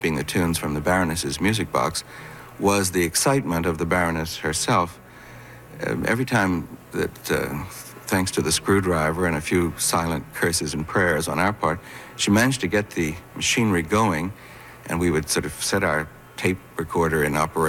being the tunes from the Baroness's music box, was the excitement of the Baroness herself. Every time that, thanks to the screwdriver and a few silent curses and prayers on our part, she managed to get the machinery going, and we would sort of set our tape recorder in operation